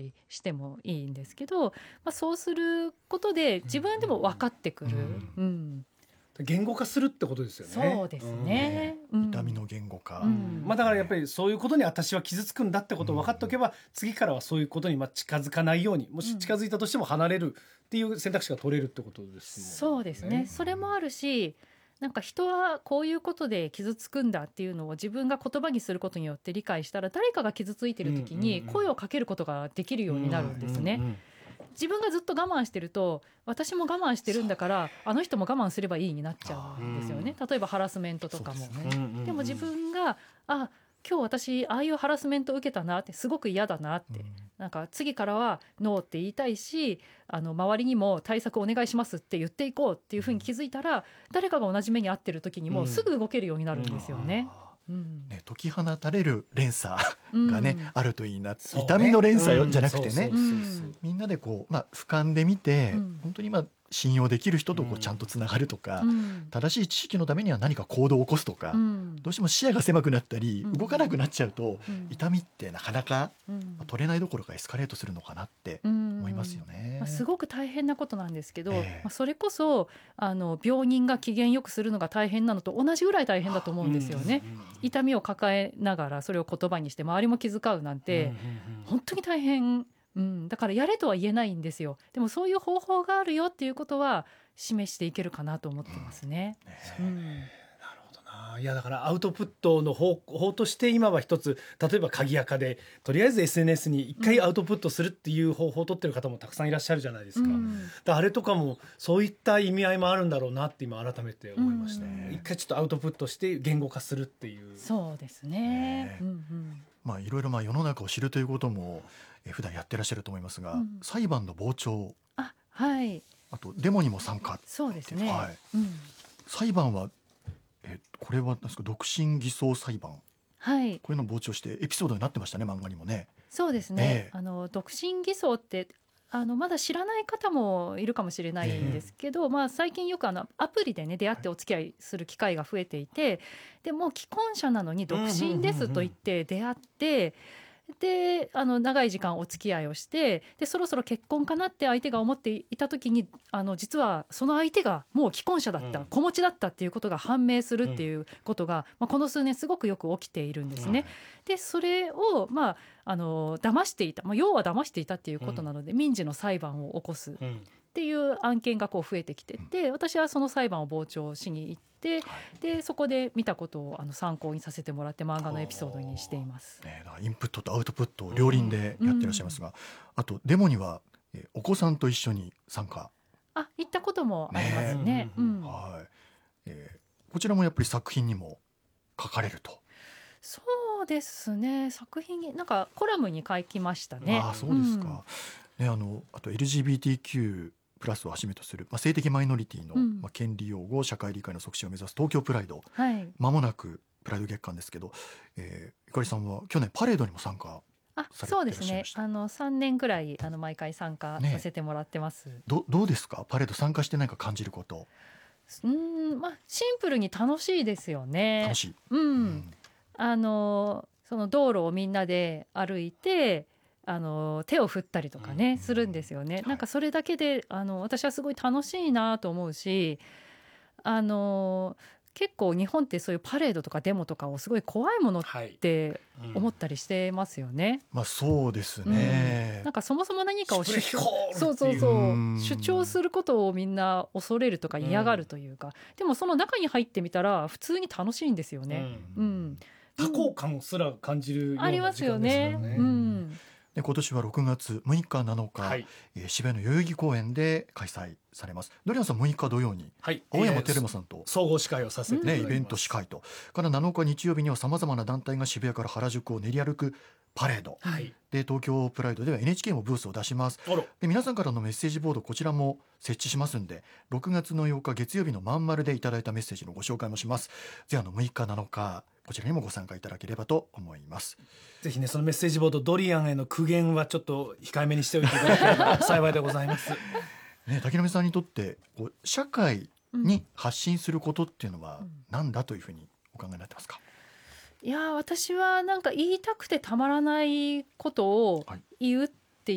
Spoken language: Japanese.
りしてもいいんですけど、そうすることで自分でも分かってくる、 言語化するってことですよね。 そうですね、 痛みの言語化、 だからやっぱりそういうことに私は傷つくんだってことを分かっておけば、次からはそういうことに近づかないように、もし近づいたとしても離れるっていう選択肢が取れるってことですもんね。 そうですね、それもあるし、なんか人はこういうことで傷つくんだっていうのを自分が言葉にすることによって理解したら、誰かが傷ついてる時に声をかけることができるようになるんですね。自分がずっと我慢してると、私も我慢してるんだからあの人も我慢すればいいになっちゃうんですよね。例えばハラスメントとかも、でも自分が今日私ああいうハラスメント受けたなって、すごく嫌だなって、なんか次からはノーって言いたいし、周りにも対策お願いしますって言っていこうっていうふうに気づいたら、誰かが同じ目に遭ってる時にもすぐ動けるようになるんですよね。 解き放たれる連鎖がね、あるといいな、痛みの連鎖じゃなくてね、みんなでこう、俯瞰で見て、本当に信用できる人とちゃんとつながるとか、正しい知識のためには何か行動を起こすとか、どうしても視野が狭くなったり、動かなくなっちゃうと、痛みってなかなか取れないどころかエスカレートするのかなって思いますよね。 すごく大変なことなんですけど、それこそ病人が機嫌よくするのが大変なのと同じぐらい大変だと思うんですよね。痛みを抱えながらそれを言葉にして周りも気遣うなんて、本当に大変。だからやれとは言えないんですよ。でもそういう方法があるよっていうことは示していけるかなと思ってますね。 なるほどな。いやだからアウトプットの方法として今は一つ、例えば鍵垢でとりあえず SNS に一回アウトプットするっていう方法を取ってる方もたくさんいらっしゃるじゃないですか。あれとかもそういった意味合いもあるんだろうなって今改めて思いました。一回ちょっとアウトプットして言語化するっていう。 そうですね。 いろいろ世の中を知るということも普段やってらっしゃると思いますが、裁判の傍聴、あとデモにも参加。 そうですね、 裁判は、これは独身偽装裁判、こういうのを傍聴してエピソードになってましたね、漫画にもね。 そうですね、独身偽装ってまだ知らない方もいるかもしれないんですけど、最近よくアプリでね出会ってお付き合いする機会が増えていて、でもう既婚者なのに独身ですと言って出会って、で長い時間お付き合いをして、でそろそろ結婚かなって相手が思っていた時に実はその相手がもう既婚者だった、子持ちだったっていうことが判明するっていうことが、この数年すごくよく起きているんですね。でそれを騙していた、要は騙していたっていうことなので、民事の裁判を起こすっていう案件が増えてきてて、私はその裁判を傍聴しに行って、でそこで見たことを参考にさせてもらって漫画のエピソードにしています。 インプットとアウトプットを両輪でやってらっしゃいますが、あとデモにはお子さんと一緒に参加。 行ったこともありますね。 こちらもやっぱり作品にも書かれると。 そうですね、作品になんかコラムに書きましたね。 そうですか。あと LGBTQ プラスをはじめとする、性的マイノリティの、権利擁護社会理解の促進を目指す東京プライド、間もなくプライド月間ですけど、ゆかりさんは去年パレードにも参加されていらっしゃいました。 そうですね、3年くらい毎回参加させてもらってます。 どうですか、パレード参加して何か感じること。 シンプルに楽しいですよね。 楽しい。 その道路をみんなで歩いて手を振ったりとかね、するんですよね。なんかそれだけで私はすごい楽しいなと思うし、結構日本ってそういうパレードとかデモとかをすごい怖いものって思ったりしてますよね。 そうですね、 なんかそもそも何かを主張することをみんな恐れるとか嫌がるというか、でもその中に入ってみたら普通に楽しいんですよね。 多幸感すら感じるような時間ですよね。 ありますよね。 で今年は6月6日7日、渋谷の代々木公園で開催されます。ドリアンさん6日土曜に、青山テルマさんと総合司会をさせていただきます。 イベント司会と、から7日日曜日にはさまざまな団体が渋谷から原宿を練り歩くパレード、で東京プライドでは NHK もブースを出します。で皆さんからのメッセージボードこちらも設置しますんで、6月の8日月曜日のまんまるでいただいたメッセージのご紹介もします。ぜひ6日7日こちらにもご参加いただければと思います。 ぜひね、そのメッセージボードドリアンへの苦言はちょっと控えめにしておいていただければ幸いでございます。 滝波さんにとって社会に発信することっていうのは何だというふうにお考えになってますか。 いや私はなんか言いたくてたまらないことを言うっ